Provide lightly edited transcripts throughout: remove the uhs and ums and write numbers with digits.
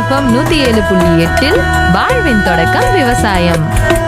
FM 107.8 வாழ்வின் தொடக்கம் விவசாயம்.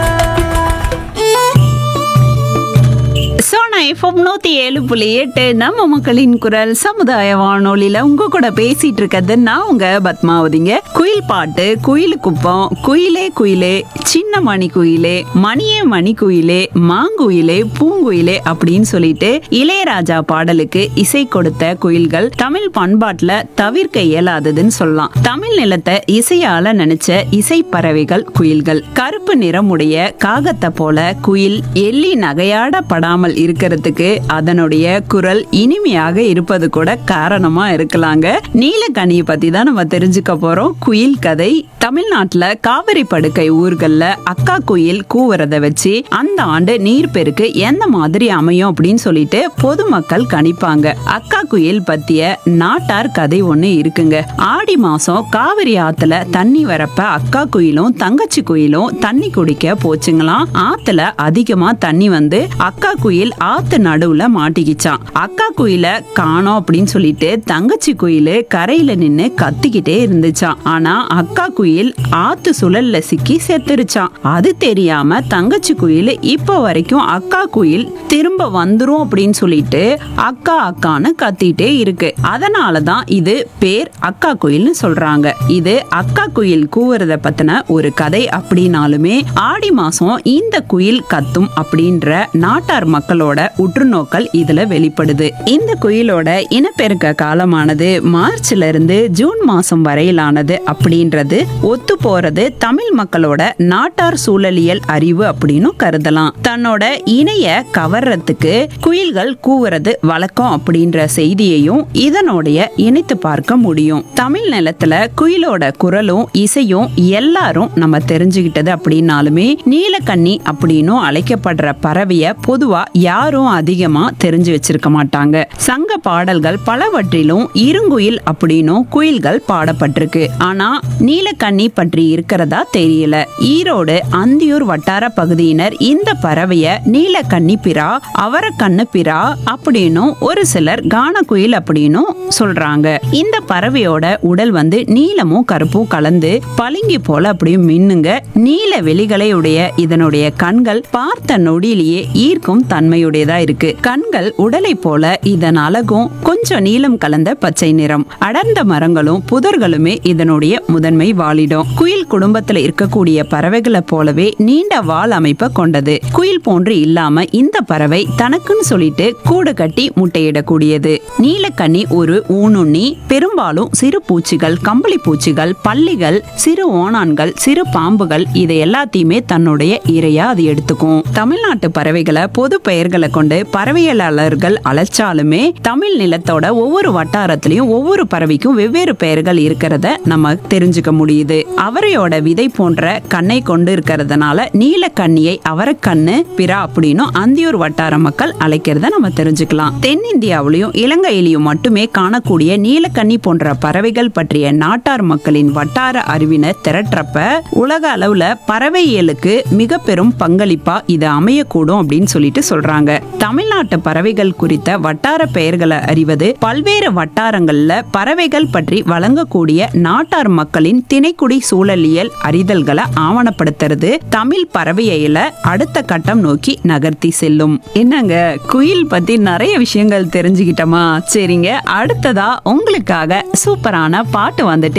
சோனா எஃப்எம் 107.8 நம்ம மக்களின் குரல் சமுதாய வானொலியில உங்க கூட பேசிட்டு இருக்கிறது நான் உங்க பத்மாவதிங்க. குயில் பாட்டு, குயில் குப்பம், குயிலே குயிலே, சின்ன மணி குயிலே, மணியே மணி குயிலே, மாங்குயிலே, பூங்குயிலே அப்படின்னு சொல்லிட்டு இளையராஜா பாடலுக்கு இசை கொடுத்த குயில்கள் தமிழ் பண்பாட்டுல தவிர்க்க இயலாததுன்னு சொல்லலாம். தமிழ் நிலத்தை இசையால நினைச்ச இசை பறவைகள் குயில்கள். கருப்பு நிறமுடைய காகத்தை போல குயில் எள்ளி நகையாட படாமல் இருக்கிறதுக்கு அதனுடைய குரல் இனிமையாக இருப்பது கூட காரணமா இருக்கலாங்க. நீலக்கனியை பத்தி தான் நம்ம தெரிஞ்சுக்க போறோம். குயில் கதை. தமிழ்நாட்டுல காவிரி படுக்கை ஊர்கள்ல அக்கா குயில் கூவுறத வச்சு அந்த ஆண்டு நீர்பெருக்கு எந்த மாதிரி அமையும் அப்படின்னு சொல்லிட்டு பொதுமக்கள் கணிப்பாங்க. அக்கா குயில் பத்திய நாட்டார் கதை ஒண்ணு இருக்குங்க. ஆடி மாசம் காவிரி ஆத்துல தண்ணி வரப்ப அக்கா குயிலும் தங்கச்சி குயிலும் தண்ணி குடிக்க போச்சுங்களாம். ஆத்துல அதிகமா தண்ணி வந்து அக்கா குயில் ஆத்து நடுவுல மாட்டிக்கிச்சான். அக்கா குயில காணோம் அப்படின்னு சொல்லிட்டு தங்கச்சி குயில் கரையில நின்னு கத்திக்கிட்டே இருந்துச்சான். ஆனா அக்கா குயில் ஆத்து சுழல்ல சிக்கி செத்துருச்சான். அது தெரியாம தங்கச்சி குயில் இப்ப வரைக்கும் அக்கா குயில் திரும்ப வந்துரும் அப்படின்னு சொல்லிட்டு அக்கா அக்கான்னு கத்திட்டே இருக்கு. அதனாலதான் இது பேர் அக்கா குயில்னு சொல்றாங்க. இது அக்கா குயில் கூவுறத பத்தின ஒரு கதை அப்படின்னாலுமே ஆடி மாசம் இந்த குயில் கத்தும் அப்படின்ற நாட்டார் மக்களோட உற்றுநோக்கல் இதுல வெளிப்படுது. இந்த குயிலோட இனப்பெருக்க காலமானது மார்ச்ல இருந்து ஜூன் மாசம் வரையிலானது அப்படின்றது ஒத்து போறது தமிழ் மக்களோட நாட்டார் சூழலியல் அறிவு அப்படின்னு கருதலாம். தன்னோட இணைய கவர்றதுக்கு குயில்கள் கூவுறது வழக்கம் அப்படின்ற செய்தியையும் இதனுடைய இணைத்து பார்க்க முடியும். தமிழ் நிலத்துல குயிலோட குரலும் இசையும் எல்லாரும் நம்ம தெரிஞ்சுக்கிட்டது அப்படின்னாலுமே நீலக்கண்ணி அப்படின்னு அழைக்கப்படுற பறவைய பொதுவா யாரும் அதிகமா தெரிஞ்சு வச்சிருக்க மாட்டாங்க. சங்க பாடல்கள் பலவற்றிலும் இருங்குயில் அப்படின்னும் குயில்கள் பாடப்பட்டிருக்கு. ஆனா நீலக்கண்ணி பற்றி இருக்கிறதா தெரியல. ஈரோடு அந்தியூர் வட்டார பகுதியினர் இந்த பறவைய நீலக்கண்ணி பிறா, அவரக்கண்ணு பிறா அப்படின்னும் ஒரு சிலர் கான குயில் அப்படின்னும் சொல்றாங்க. இந்த பறவையோட உடல் வந்து நீலமும் கருப்பும் கலந்து பளிங்கு போல அப்படியும் மின்னுங்க. நீல வெளிகளை உடைய இதனுடைய கண்கள் பார்த்த நொடியிலேயே ஈர்க்கும் தன்மையுடையதா இருக்கு. கண்கள் உடலை போல இதன் அழகும் கொஞ்சம் நீலம் கலந்த பச்சை நிறம். அடர்ந்த மரங்களும் புதர்களுமே இதனுடைய முதன்மை வாழிடம். குயில் குடும்பத்துல இருக்கக்கூடிய பறவைகளை போலவே நீண்ட வால் அமைப்பை கொண்டது. குயில் போன்று இல்லாம இந்த பறவை தனக்குன்னு சொல்லிட்டு கூடு கட்டி முட்டையிடக்கூடியது. நீலக்கண்ணி ஒரு ஊனுண்ணி. பெரும்பாலும் சிறு பூச்சிகள், கம்பளி பூச்சிகள், பல்லிகள், சிறு ஓணான்கள், சிறு பாம்புகள் இதை எல்லாத்தையுமே தன்னுடைய இரையா அது எடுத்துக்கும். தமிழ்நாட்டு பறவைகளை பொது பெயர்களை கொண்டு பறவையலாளர்கள் அழைச்சாலுமே தமிழ் நிலத்தோட ஒவ்வொரு வட்டாரத்திலையும் ஒவ்வொரு பறவைக்கும் வெவ்வேறு பெயர்கள் இருக்கிறத நம்ம தெரிஞ்சுக்க முடியுது. அவரையோட விதை போன்ற கண்ணை கொண்டு இருக்கிறதுனால நீலக்கண்ணியை அவரக்கண்ணு பிறா அப்படின்னு அந்தியூர் வட்டார மக்கள் அழைக்கிறத நம்ம தெரிஞ்சுக்கலாம். தென்னிந்தியாவிலையும் இலங்கையிலையும் மட்டுமே காணக்கூடிய நீலக்கண்ணி போன்ற பறவைகள் பற்றிய நாட்டார் மக்களின் வட்டார அறிவினர் திரட்டப்ப உலக அளவுல பறவையியலுக்கு மிக பெரும் பங்களிப்பா இது அமையக்கூடும் அப்படின்னு சொல்லிட்டு சொல்றாங்க. தமிழ்நாட்டு பறவைகள் குறித்த வட்டார பெயர்களை அறிவது பல்வேறு வட்டாரங்கள்ல பறவைகள் பற்றி வழங்கக்கூடிய நாட்டார் மக்களின் திணைக்குடி சூழலியல் அறிதல்களை ஆவணப்படுத்துறது தமிழ் பறவையியல அடுத்த கட்டம் நோக்கி நகர்த்தி செல்லும். என்னங்க, குயில் பத்தி நிறைய விஷயங்கள் தெரிஞ்சுக்கிட்டோமா? சரிங்க, அடுத்ததா உங்களுக்காக சூப்பரான பாட்டு வந்துட்டு